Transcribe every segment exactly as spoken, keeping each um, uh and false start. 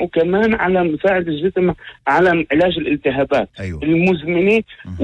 وكمان على مساعدة الجسم على علاج الالتهابات أيوه. المزمنة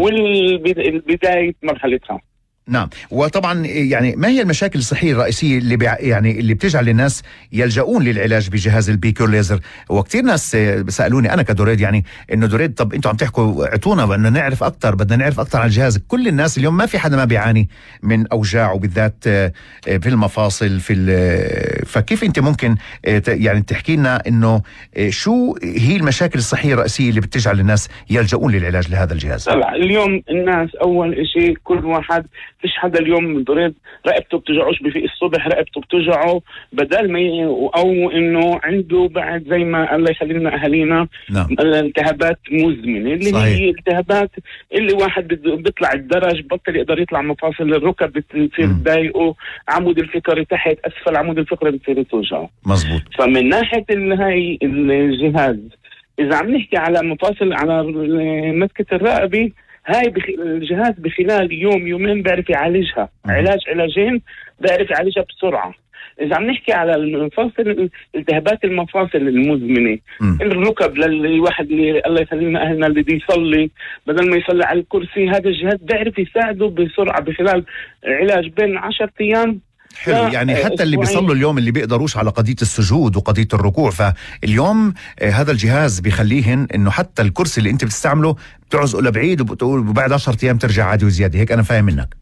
والبداية مرحلتها. نعم. وطبعا يعني ما هي المشاكل الصحية الرئيسية اللي بيع يعني اللي بتجعل الناس يلجؤون للعلاج بجهاز البيكور ليزر؟ وكتير ناس سألوني أنا كدوريد يعني إنه دوريد طب أنتوا عم تحكوا اعطونا بدنا نعرف أكتر بدنا نعرف أكتر عن الجهاز. كل الناس اليوم ما في حدا ما بيعاني من أوجاع وبالذات في المفاصل في فكيف أنت ممكن يعني تحكي لنا إنه شو هي المشاكل الصحية الرئيسية اللي بتجعل الناس يلجؤون للعلاج لهذا الجهاز؟ طبعا اليوم الناس أول شيء كل واحد فيش حدا اليوم ضريب رقبته بتوجعوش بفيق الصبح رقبته بتوجعه بدل ما ي... او انه عنده بعد زي ما الله يخلي لنا اهالينا نعم. التهابات مزمنه اللي صحيح. هي التهابات اللي واحد بيطلع الدرج بطل يقدر يطلع مفاصل الركب بتصير تضايقه عمود الفقري تحت اسفل عمود الفقري بتصير توجعه. مزبوط. فمن ناحيه هاي الجهاز اذا عم نحكي على مفاصل على مسكه الرقبه هاي بخ... الجهاز بخلال يوم يومين بيعرف يعالجها علاج علاجين بيعرف يعالجها بسرعة. إذا عم نحكي على المفاصل التهابات المفاصل المزمنة م. الركب للواحد اللي الله يخلينا أهلنا اللي بيصلي بدل ما يصلي على الكرسي هذا الجهاز بيعرف يساعده بسرعة بخلال علاج بين عشرة أيام. حلو. يعني حتى اللي بيصلوا اليوم اللي بيقدروش على قضية السجود وقضية الركوع فاليوم آه هذا الجهاز بيخليهن انه حتى الكرسي اللي انت بتستعمله بتعزقه لبعيد وبتقول وبعد عشرة ايام ترجع عادي وزيادة. هيك انا فاهم منك.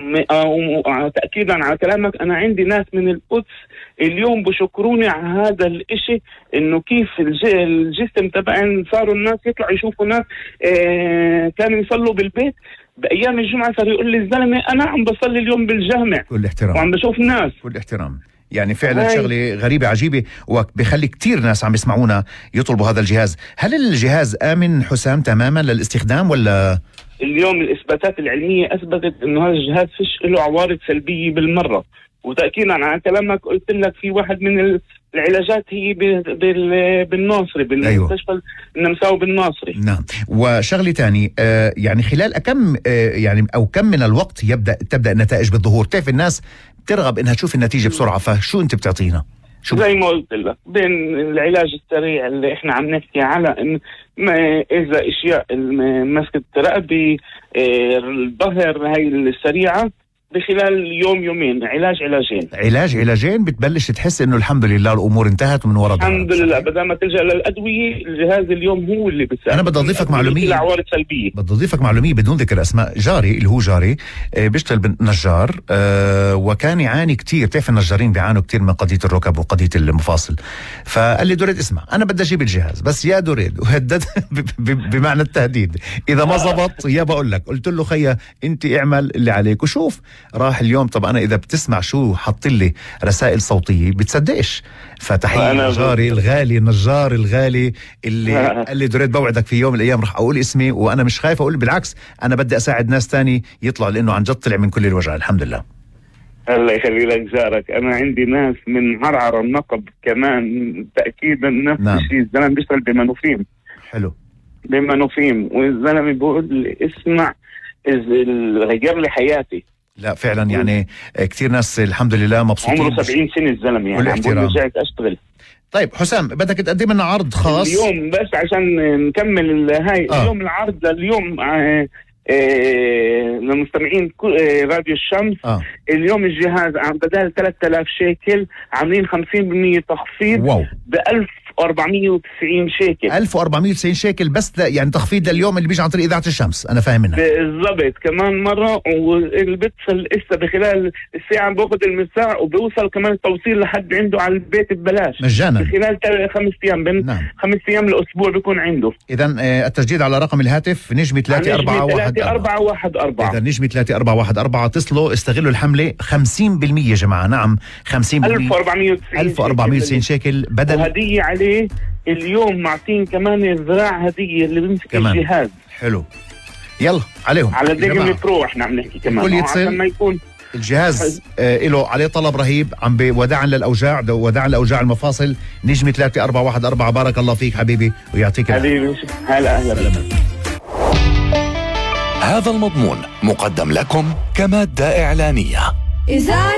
آه تأكيدا على كلامك انا عندي ناس من القدس اليوم بشكروني على هذا الاشي انه كيف الجسم تبعين صاروا الناس يطلعوا يشوفوا ناس آه كانوا يصلوا بالبيت بأيام الجمعة صار يقول لي الزلمة أنا عم بصلي اليوم بالجامع كل احترام وعم بشوف ناس كل احترام. يعني فعلا شغلة غريبة عجيبة وبخلي كتير ناس عم يسمعونا يطلبوا هذا الجهاز. هل الجهاز آمن حسام تماما للاستخدام ولا؟ اليوم الإثباتات العلمية أثبتت إنه هذا الجهاز فيش له عوارض سلبية بالمرة. وتأكيدا على كلامك قلت لك في واحد من العلاجات هي بالناصري بالمستشفى أيوة. النمساوي بالناصري. نعم. وشغلة تاني آه يعني خلال أكم آه يعني أو كم من الوقت يبدأ تبدأ النتائج بالظهور؟ كيف الناس ترغب إنها تشوف النتيجة بسرعة فشو أنت بتعطينا؟ شو زي ما قلت لك بين العلاج السريع اللي إحنا عم نحكي على إن ما إذا أشياء مسكة رقبة آه الظهر هاي السريعة بخلال يوم يومين علاج علاجين علاج علاجين بتبلش تحس انه الحمد لله الامور انتهت ومن وراء الحمد لله بدل ما تلجأ للادويه الجهاز اليوم هو اللي بيساعد. انا بدي اضيفك معلوميه عوارض سلبيه بدي اضيفك معلوميه بدون ذكر اسماء. جاري اللي هو جاري آه بيشتغل بالنجار آه وكان يعاني كتير. بتعرف النجارين بيعانوا كتير من قضيه الركب وقضيه المفاصل. فقال لي دوريد اسمع انا بدي اجيب الجهاز بس يا دوريد وهدد بمعنى التهديد اذا ما زبط يا بقول لك. قلت له خيا انت اعمل اللي عليك وشوف. راح اليوم طب أنا إذا بتسمع شو حط لي رسائل صوتية بتصدقش. فتحية جاري الغالي النجار الغالي اللي قال لي دوريد بوعدك في يوم من الأيام رح أقول اسمي وأنا مش خايف أقول بالعكس أنا بدي أساعد ناس تاني يطلعوا لأنه عن جد طلع من كل الوجع الحمد لله. الله يخلي لك جارك. أنا عندي ناس من عرعر النقب كمان تأكيدا نفس نعم. الشيء. الزلمة بيشتغل بمنوفيم حلو بمنوفيم والزلمة بيقول لي اسمع غير لي حياتي. لا فعلا يعني كتير ناس الحمد لله مبسوطين. عمره سبعين سنة الزلمة يعني عم بقول رجعت أشتغل. طيب حسام بدك تقدم لنا عرض خاص اليوم بس عشان نكمل هاي آه. اليوم العرض لليوم آه آه للمستمعين آه راديو الشمس آه. اليوم الجهاز بدل ثلاثة آلاف شيكل عاملين خمسين بالمية تخفيض بألف وأربعمية وتسعين شيكل. ألف وأربعمية وتسعين شيكل بس يعني تخفيض لليوم اللي بيجي عن طريق إذاعة الشمس. أنا فاهم منك بالضبط. كمان مرة واللي بتصل إسا بخلال الساعة باخذ المساع وبيوصل كمان التوصيل لحد عنده على البيت ببلاش مجانا بخلال خمس أيام بين نعم. خمس أيام الأسبوع بيكون عنده. إذن آه التسجيل على رقم الهاتف نجمة ثلاثة أربعة واحد أربعة واحد أربعة. إذا نجمة ثلاثة أربعة واحد أربعة اتصلوا استغلوا الحملة خمسين بالمية يا جماعة. نعم خمسين بالمية ألف وأربعمية وتسعين شيكل بدل وهدية عليه. اليوم معطين كمان الذراع هدية اللي بيمسك الجهاز. حلو يلا عليهم على ديجن برو احنا عم نحكي كمان عشان ما يكون الجهاز آه له عليه طلب رهيب عم وداعا للأوجاع وداعا لأوجاع المفاصل. نجمة ثلاثة أربعة واحد أربعة. بارك الله فيك حبيبي ويعطيك حبيبي. هلا أهلا. هذا المضمون مقدم لكم كمادة إعلانية.